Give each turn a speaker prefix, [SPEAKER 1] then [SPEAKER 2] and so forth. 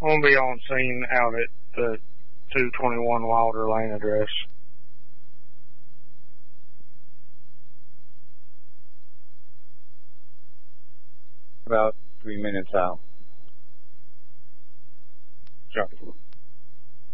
[SPEAKER 1] We'll be on scene out at the 221 Wilder Lane address.
[SPEAKER 2] About 3 minutes out.
[SPEAKER 1] Sure.